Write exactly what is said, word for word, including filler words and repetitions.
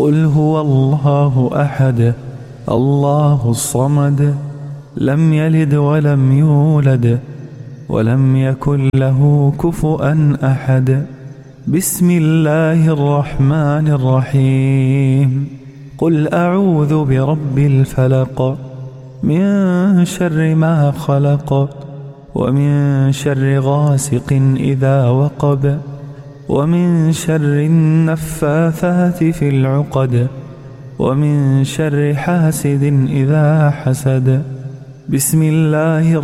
قل هو الله أحد الله الصمد لم يلد ولم يولد ولم يكن له كفؤا أحد. بسم الله الرحمن الرحيم. قل أعوذ برب الفلق من شر ما خلق ومن شر غاسق إذا وقب ومن شر النفاثات في العقد ومن شر حاسد إذا حسد. بسم الله